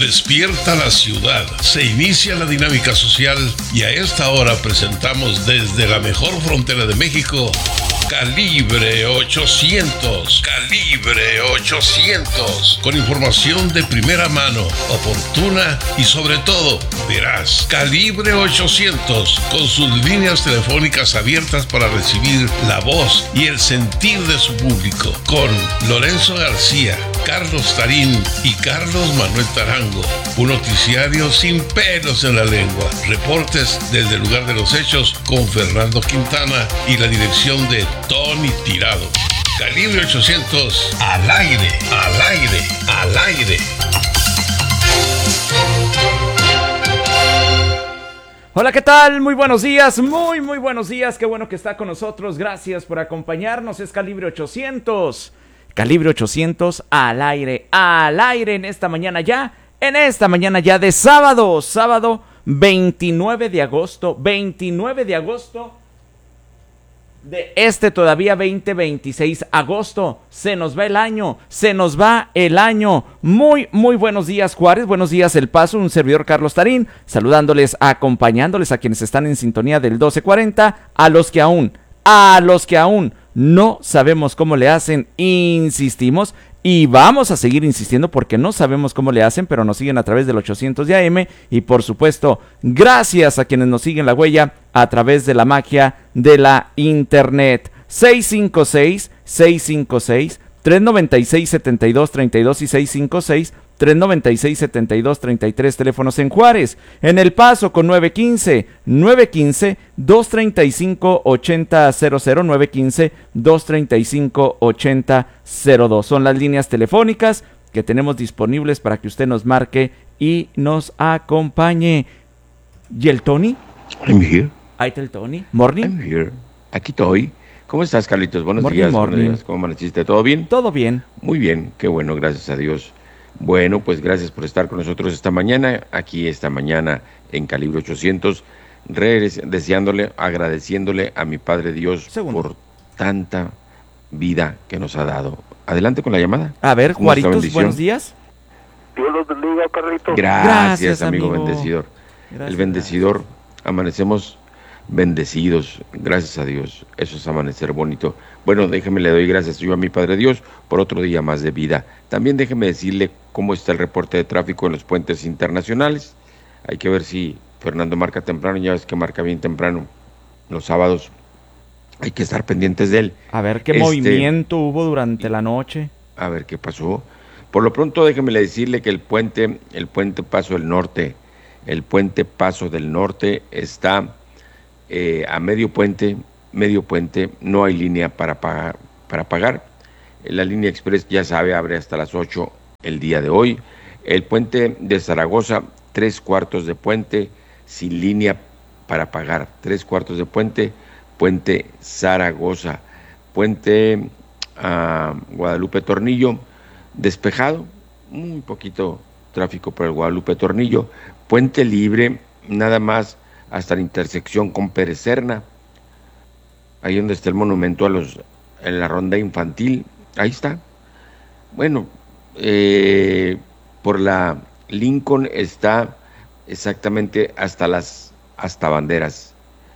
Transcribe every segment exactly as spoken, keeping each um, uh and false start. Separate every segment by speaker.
Speaker 1: Despierta la ciudad, se inicia la dinámica social y a esta hora presentamos desde la mejor frontera de México, Calibre ochocientos, Calibre ochocientos, con información de primera mano, oportuna y sobre todo veraz. Calibre ochocientos, con sus líneas telefónicas abiertas para recibir la voz y el sentir de su público, con Lorenzo García, Carlos Tarín y Carlos Manuel Tarango. Un noticiario sin pelos en la lengua. Reportes desde el lugar de los hechos con Fernando Quintana y la dirección de Tony Tirado. Calibre ochocientos, al aire, al aire, al aire.
Speaker 2: Hola, ¿qué tal? Muy buenos días, muy, muy buenos días. Qué bueno que está con nosotros. Gracias por acompañarnos. Es Calibre ochocientos. Calibre ochocientos al aire, al aire en esta mañana ya, en esta mañana ya de sábado, sábado veintinueve de agosto, veintinueve de agosto de este todavía veinte veintiséis agosto. Se nos va el año, se nos va el año. Muy, muy buenos días, Juárez, buenos días, El Paso, un servidor Carlos Tarín, saludándoles, acompañándoles a quienes están en sintonía del doce cuarenta, a los que aún, a los que aún no sabemos cómo le hacen, insistimos y vamos a seguir insistiendo porque no sabemos cómo le hacen, pero nos siguen a través del ochocientos de A M y por supuesto, gracias a quienes nos siguen la huella a través de la magia de la internet. seis cinco seis, seis cinco seis, tres nueve seis, siete dos tres dos y seis cinco seis, tres nueve seis, siete dos tres tres, teléfonos en Juárez, en El Paso con nueve uno cinco, nueve uno cinco, dos tres cinco, ocho cero cero cero, nueve uno cinco, dos tres cinco, ocho cero cero dos. Son las líneas telefónicas que tenemos disponibles para que usted nos marque y nos acompañe. ¿Y el Tony?
Speaker 3: I'm here.
Speaker 2: Ahí está el Tony. Morning.
Speaker 3: I'm here. Aquí estoy. ¿Cómo estás, Carlitos? Buenos
Speaker 2: morning,
Speaker 3: días.
Speaker 2: Morning.
Speaker 3: Buenos días. ¿Cómo amaneciste? ¿Todo bien?
Speaker 2: Todo bien.
Speaker 3: Muy bien. Qué bueno, gracias a Dios. Bueno, pues gracias por estar con nosotros esta mañana, aquí esta mañana en Calibre ochocientos, re- deseándole, agradeciéndole a mi Padre Dios
Speaker 2: Segundo.
Speaker 3: por tanta vida que nos ha dado. Adelante con la llamada.
Speaker 2: A ver,
Speaker 3: ¿Cómo está,
Speaker 2: Juaritos,
Speaker 3: bendición?
Speaker 2: buenos días.
Speaker 4: Dios los bendiga, Carlitos.
Speaker 3: Gracias,
Speaker 2: Gracias,
Speaker 3: amigo,
Speaker 2: amigo.
Speaker 3: bendecidor.
Speaker 2: Gracias,
Speaker 3: El bendecidor, amanecemos bendecidos, gracias a Dios. Eso es amanecer bonito. Bueno, déjeme, le doy gracias yo a mi Padre Dios por otro día más de vida. También déjeme decirle cómo está el reporte de tráfico en los puentes internacionales. Hay que ver si Fernando marca temprano, ya ves que marca bien temprano los sábados. Hay que estar pendientes de él.
Speaker 2: A ver qué
Speaker 3: Este,
Speaker 2: movimiento hubo durante la noche.
Speaker 3: A ver qué pasó. Por lo pronto déjeme decirle que el puente, el puente Paso del Norte, el puente Paso del Norte está eh, a medio puente, medio puente, no hay línea para pagar, para pagar. La línea express, ya sabe, abre hasta las ocho el día de hoy. El puente de Zaragoza, tres cuartos de puente, sin línea para pagar. Tres cuartos de puente, puente Zaragoza. Puente uh, Guadalupe Tornillo, despejado, muy poquito tráfico por el Guadalupe Tornillo. Puente libre, nada más hasta la intersección con Pérez Serna, ahí donde está el monumento a los, en la ronda infantil, ahí está. Bueno, eh, por la Lincoln está exactamente hasta las, hasta Banderas,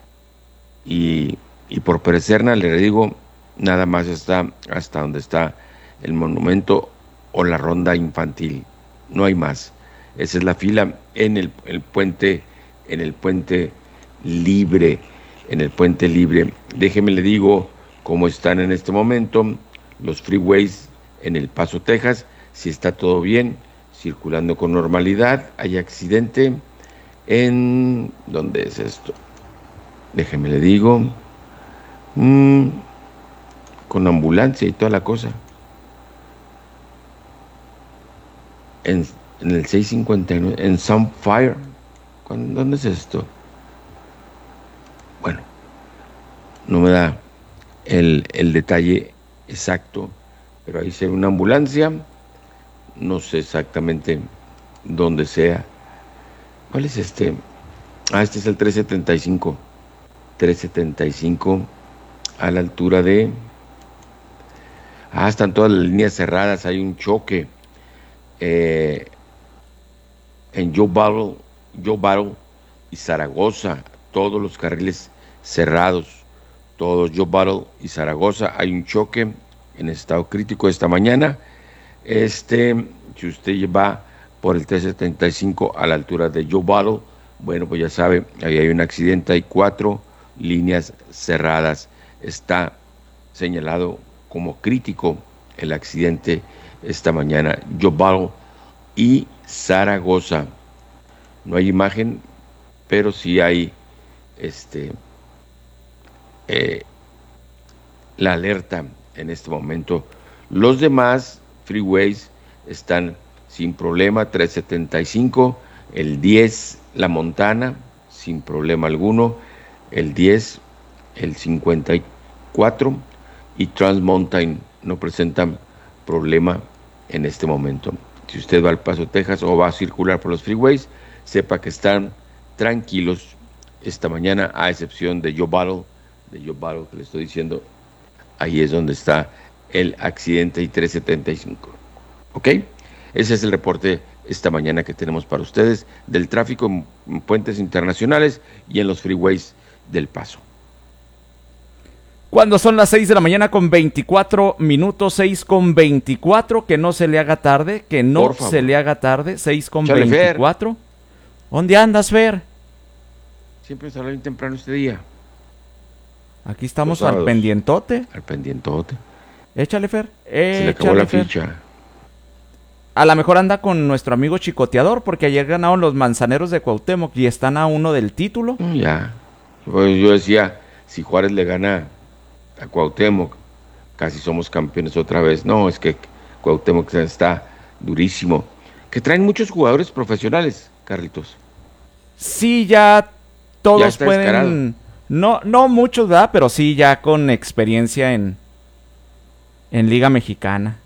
Speaker 3: y, y por Pérez Serna, le digo, nada más está hasta donde está el monumento o la ronda infantil, no hay más. Esa es la fila en el, el puente, en el puente libre, en el puente libre. Déjeme le digo cómo están en este momento los freeways en El Paso, Texas, si está todo bien, circulando con normalidad. Hay accidente en, ¿dónde es esto? Déjeme le digo, mm, con ambulancia y toda la cosa. En, en el seiscientos cincuenta y nueve, en Sunfire. ¿Dónde es esto? Bueno, no me da el, el detalle exacto, pero ahí se ve una ambulancia, no sé exactamente dónde sea. ¿Cuál es este? Ah, este es el trescientos setenta y cinco. trescientos setenta y cinco a la altura de... Ah, están todas las líneas cerradas, hay un choque. Eh, en Joe Battle, Joe Battle y Zaragoza, todos los carriles cerrados, todos Joe Battle y Zaragoza. Hay un choque en estado crítico esta mañana. Este, si usted va por el tres setenta y cinco a la altura de Joe Battle, bueno, pues ya sabe, ahí hay un accidente, hay cuatro líneas cerradas. Está señalado como crítico el accidente esta mañana, Joe Battle y Zaragoza. No hay imagen, pero sí hay este eh, la alerta en este momento. Los demás freeways están sin problema, tres setenta y cinco, el diez, la Montana, sin problema alguno, el diez, el cincuenta y cuatro y Trans Mountain no presentan problema en este momento. Si usted va al Paso, Texas, o va a circular por los freeways, sepa que están tranquilos esta mañana, a excepción de Joe Battle, de Joe Battle que le estoy diciendo, ahí es donde está el accidente y tres setenta y cinco. ¿Ok? Ese es el reporte esta mañana que tenemos para ustedes del tráfico en puentes internacionales y en los freeways del Paso.
Speaker 2: Cuando son las seis de la mañana con veinticuatro minutos, seis con veinticuatro, que no se le haga tarde, que no se le haga tarde, seis con veinticuatro. ¿Dónde andas, Fer?
Speaker 3: Siempre sale bien temprano este día.
Speaker 2: Aquí estamos al pendientote.
Speaker 3: Al pendientote.
Speaker 2: Échale, Fer. Échale,
Speaker 3: se le acabó la
Speaker 2: Fer.
Speaker 3: ficha.
Speaker 2: A lo mejor anda con nuestro amigo chicoteador, porque ayer ganaron los Manzaneros de Cuauhtémoc y están a uno del título.
Speaker 3: Mm, ya. Pues yo decía, si Juárez le gana a Cuauhtémoc, casi somos campeones otra vez. No, es que Cuauhtémoc está durísimo. Que traen muchos jugadores profesionales, Carlitos.
Speaker 2: Sí, ya todos
Speaker 3: ya está
Speaker 2: pueden...
Speaker 3: descarado.
Speaker 2: No, no muchos, ¿verdad? Pero sí ya con experiencia en, en Liga Mexicana.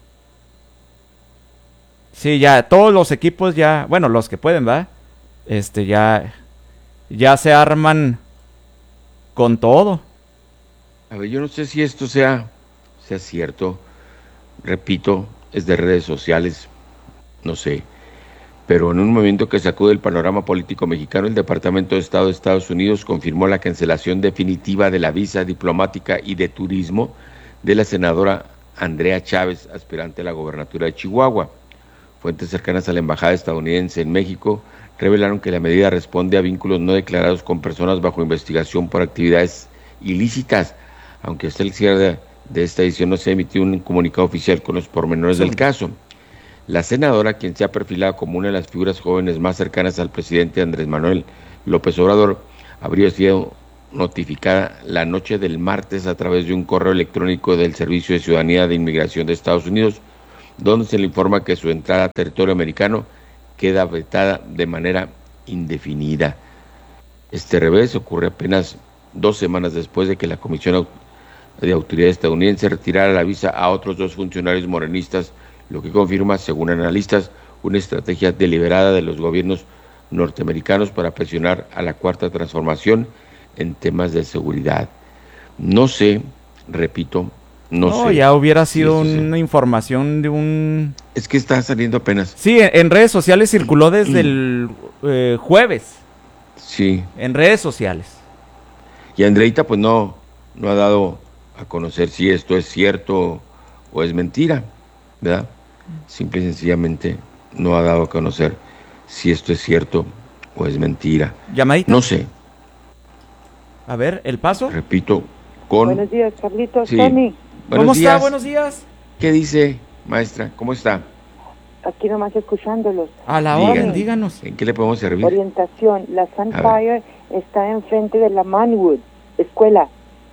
Speaker 2: Sí, ya todos los equipos ya, bueno, los que pueden, ¿verdad? Este, ya, ya se arman con todo.
Speaker 3: A ver, yo no sé si esto sea, sea cierto. Repito, es de redes sociales, no sé. Pero en un momento que sacude el panorama político mexicano, el Departamento de Estado de Estados Unidos confirmó la cancelación definitiva de la visa diplomática y de turismo de la senadora Andrea Chávez, aspirante a la gobernatura de Chihuahua. Fuentes cercanas a la embajada estadounidense en México revelaron que la medida responde a vínculos no declarados con personas bajo investigación por actividades ilícitas, aunque hasta el cierre de, de esta edición no se emitió un comunicado oficial con los pormenores sí. del caso. La senadora, quien se ha perfilado como una de las figuras jóvenes más cercanas al presidente Andrés Manuel López Obrador, habría sido notificada la noche del martes a través de un correo electrónico del Servicio de Ciudadanía de Inmigración de Estados Unidos, donde se le informa que su entrada a territorio americano queda vetada de manera indefinida. Este revés ocurre apenas dos semanas después de que la Comisión de Autoridad estadounidense retirara la visa a otros dos funcionarios morenistas, lo que confirma, según analistas, una estrategia deliberada de los gobiernos norteamericanos para presionar a la Cuarta Transformación en temas de seguridad. No sé, repito, no,
Speaker 2: no
Speaker 3: sé.
Speaker 2: ya hubiera sido
Speaker 3: sí,
Speaker 2: una
Speaker 3: sí.
Speaker 2: información de un...
Speaker 3: Es que está saliendo apenas.
Speaker 2: Sí, en, en redes sociales circuló desde el eh, jueves.
Speaker 3: Sí.
Speaker 2: En redes sociales.
Speaker 3: Y Andreita pues no, no ha dado a conocer si esto es cierto o es mentira, ¿verdad? Simple y sencillamente no ha dado a conocer si esto es cierto o es mentira.
Speaker 2: ¿Llamadita?
Speaker 3: No sé.
Speaker 2: A ver, ¿el paso?
Speaker 3: Repito, con...
Speaker 5: Buenos días, Carlitos.
Speaker 3: Sí.
Speaker 5: Tony.
Speaker 3: Buenos
Speaker 2: ¿Cómo
Speaker 3: días.
Speaker 2: está? Buenos días.
Speaker 3: ¿Qué dice, maestra? ¿Cómo está?
Speaker 5: Aquí nomás escuchándolos.
Speaker 2: A la
Speaker 3: Díganos.
Speaker 2: orden, díganos.
Speaker 3: ¿En qué le podemos servir?
Speaker 5: Orientación. La Sunfire está enfrente de la Manwood Escuela.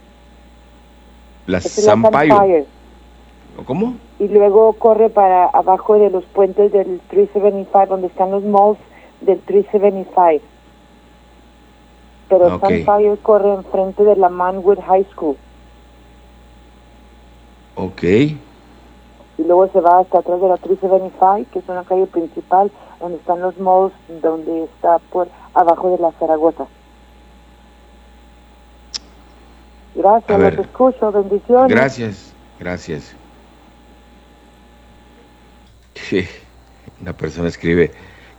Speaker 3: La
Speaker 5: Esa es la
Speaker 3: Sampaio.
Speaker 5: Sunfire.
Speaker 3: ¿Cómo?
Speaker 5: Y luego corre para abajo de los puentes del trescientos setenta y cinco, donde están los malls del trescientos setenta y cinco. Pero
Speaker 3: Okay.
Speaker 5: Sunfire corre enfrente de la Manwood High School.
Speaker 3: Ok.
Speaker 5: Y luego se va hasta atrás de la trescientos setenta y cinco, que es una calle principal, donde están los malls, donde está por abajo de la Zaragoza. Gracias,
Speaker 3: A ver.
Speaker 5: los escucho, bendiciones.
Speaker 3: Gracias, gracias. Sí, una persona escribe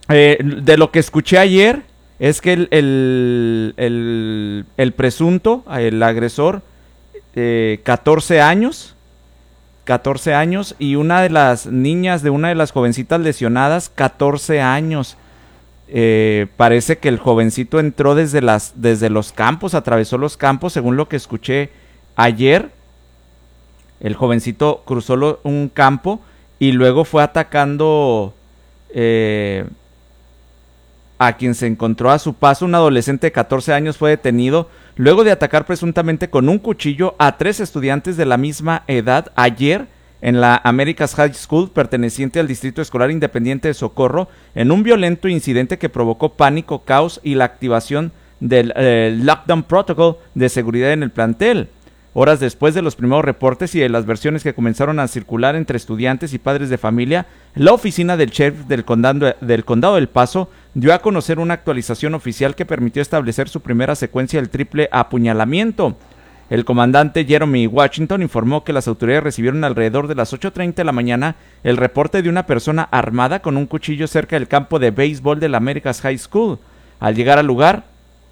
Speaker 2: Eh, de lo que escuché ayer es que el, el, el, el presunto, el agresor, eh, catorce años, catorce años, y una de las niñas de una de las jovencitas lesionadas, catorce años. Eh, parece que el jovencito entró desde, las, desde los campos, atravesó los campos, según lo que escuché ayer. El jovencito cruzó lo, un campo y luego fue atacando... Eh, a quien se encontró a su paso. Un adolescente de catorce años fue detenido luego de atacar presuntamente con un cuchillo a tres estudiantes de la misma edad ayer en la America's High School, perteneciente al Distrito Escolar Independiente de Socorro, en un violento incidente que provocó pánico, caos y la activación del eh, Lockdown Protocol de seguridad en el plantel. Horas después de los primeros reportes y de las versiones que comenzaron a circular entre estudiantes y padres de familia, la oficina del sheriff del condado, del condado del Paso dio a conocer una actualización oficial que permitió establecer su primera secuencia del triple apuñalamiento. El comandante Jeremy Washington informó que las autoridades recibieron alrededor de las ocho treinta de la mañana el reporte de una persona armada con un cuchillo cerca del campo de béisbol de la America's High School. Al llegar al lugar,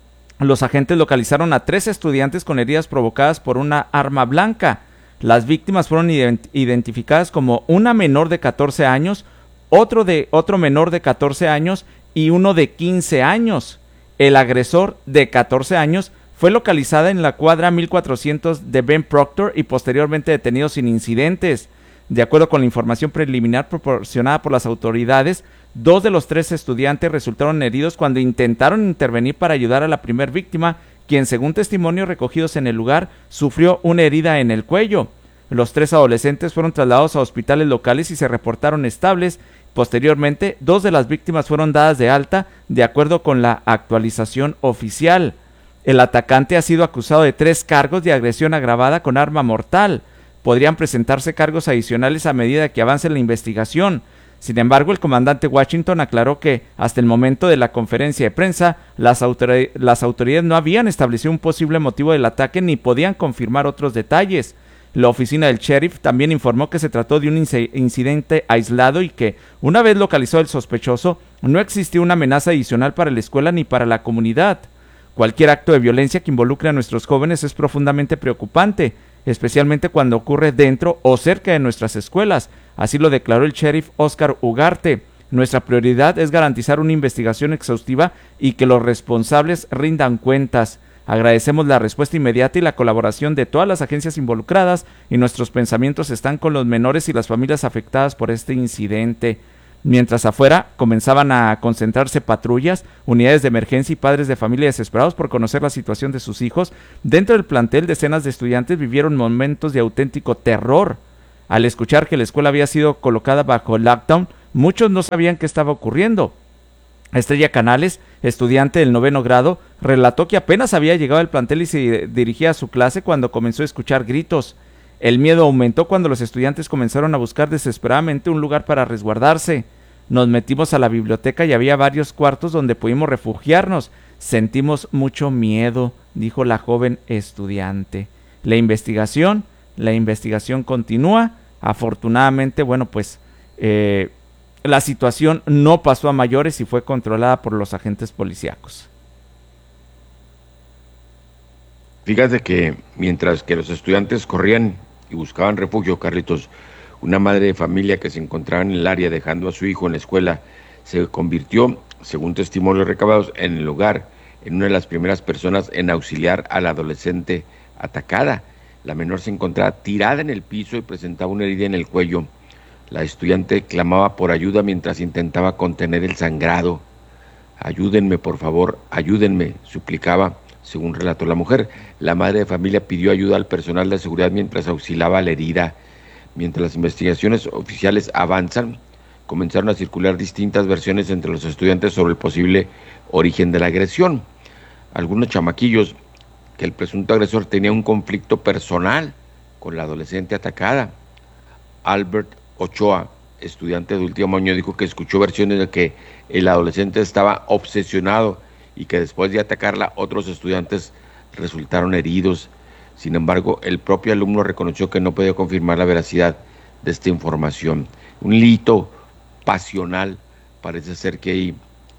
Speaker 2: los agentes localizaron a tres estudiantes con heridas provocadas por una arma blanca. Las víctimas fueron ident- identificadas como una menor de catorce años, otro, de, otro menor de catorce años y uno de quince años. El agresor de catorce años fue localizada en la cuadra mil cuatrocientos de Ben Proctor y posteriormente detenido sin incidentes. De acuerdo con la información preliminar proporcionada por las autoridades, dos de los tres estudiantes resultaron heridos cuando intentaron intervenir para ayudar a la primer víctima, quien, según testimonios recogidos en el lugar, sufrió una herida en el cuello. Los tres adolescentes fueron trasladados a hospitales locales y se reportaron estables. Posteriormente, dos de las víctimas fueron dadas de alta, de acuerdo con la actualización oficial. El atacante ha sido acusado de tres cargos de agresión agravada con arma mortal. Podrían presentarse cargos adicionales a medida que avance la investigación. Sin embargo, el comandante Washington aclaró que, hasta el momento de la conferencia de prensa, las, autoridades, las autoridades no habían establecido un posible motivo del ataque ni podían confirmar otros detalles. La oficina del sheriff también informó que se trató de un incidente aislado y que, una vez localizado el sospechoso, no existió una amenaza adicional para la escuela ni para la comunidad. Cualquier acto de violencia que involucre a nuestros jóvenes es profundamente preocupante, especialmente cuando ocurre dentro o cerca de nuestras escuelas. Así lo declaró el sheriff Oscar Ugarte. Nuestra prioridad es garantizar una investigación exhaustiva y que los responsables rindan cuentas. Agradecemos la respuesta inmediata y la colaboración de todas las agencias involucradas y nuestros pensamientos están con los menores y las familias afectadas por este incidente. Mientras afuera comenzaban a concentrarse patrullas, unidades de emergencia y padres de familia desesperados por conocer la situación de sus hijos, dentro del plantel decenas de estudiantes vivieron momentos de auténtico terror. Al escuchar que la escuela había sido colocada bajo lockdown, muchos no sabían qué estaba ocurriendo. Estrella Canales, estudiante del noveno grado, relató que apenas había llegado al plantel y se dirigía a su clase cuando comenzó a escuchar gritos. El miedo aumentó cuando los estudiantes comenzaron a buscar desesperadamente un lugar para resguardarse. Nos metimos a la biblioteca y había varios cuartos donde pudimos refugiarnos. Sentimos mucho miedo, dijo la joven estudiante. La investigación, la investigación continúa. Afortunadamente, bueno, pues eh, la situación no pasó a mayores y fue controlada por los agentes policíacos.
Speaker 3: Fíjate que mientras que los estudiantes corrían y buscaban refugio, Carlitos, una madre de familia que se encontraba en el área dejando a su hijo en la escuela se convirtió, según testimonios recabados en el lugar, en una de las primeras personas en auxiliar a la adolescente atacada. La menor se encontraba tirada en el piso y presentaba una herida en el cuello. La estudiante clamaba por ayuda mientras intentaba contener el sangrado. Ayúdenme, por favor, ayúdenme, suplicaba. Según relató la mujer, la madre de familia pidió ayuda al personal de seguridad mientras auxiliaba a la herida. Mientras las investigaciones oficiales avanzan, comenzaron a circular distintas versiones entre los estudiantes sobre el posible origen de la agresión. Algunos chamaquillos que el presunto agresor tenía un conflicto personal con la adolescente atacada. Albert Ochoa, estudiante de último año, dijo que escuchó versiones de que el adolescente estaba obsesionado y que después de atacarla otros estudiantes resultaron heridos. Sin embargo, el propio alumno reconoció que no podía confirmar la veracidad de esta información. Un hito pasional parece ser que hay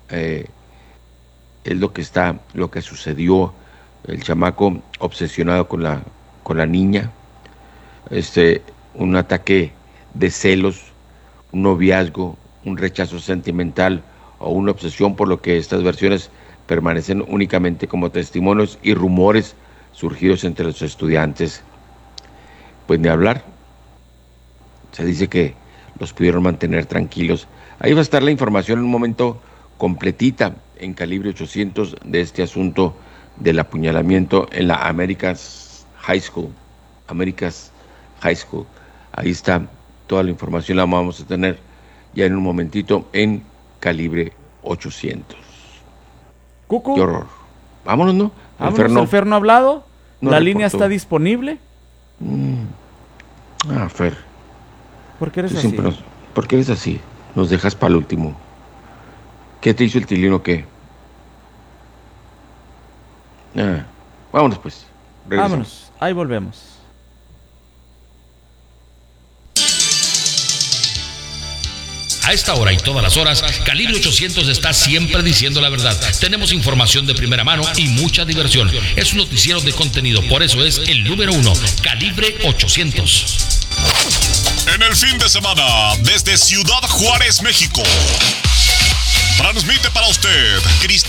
Speaker 3: eh, es lo que está, lo que sucedió. El chamaco obsesionado con la, con la niña, este, un ataque de celos, un noviazgo, un rechazo sentimental o una obsesión, por lo que estas versiones permanecen únicamente como testimonios y rumores surgidos entre los estudiantes. Pues ni hablar. Se dice que los pudieron mantener tranquilos. Ahí va a estar la información en un momento completita en Calibre ochocientos de este asunto del apuñalamiento en la America's High School. America's High School. Ahí está toda la información, la vamos a tener ya en un momentito en Calibre ochocientos.
Speaker 2: Cucu.
Speaker 3: Qué horror. Vámonos, ¿no?
Speaker 2: Vámonos, el Fer, el Fer no ha hablado.
Speaker 3: No
Speaker 2: la
Speaker 3: reportó.
Speaker 2: Línea está disponible.
Speaker 3: Mm. Ah, Fer.
Speaker 2: ¿Por qué eres
Speaker 3: Tú
Speaker 2: así?
Speaker 3: Nos, ¿Por qué eres así? Nos dejas para el último. ¿Qué te hizo el tilín o qué? Ah, vámonos pues. Regresamos.
Speaker 2: Vámonos, ahí volvemos.
Speaker 6: A esta hora y todas las horas, Calibre ochocientos está siempre diciendo la verdad. Tenemos información de primera mano y mucha diversión. Es un noticiero de contenido, por eso es el número uno, Calibre ochocientos.
Speaker 7: En el fin de semana, desde Ciudad Juárez, México, transmite para usted Cristina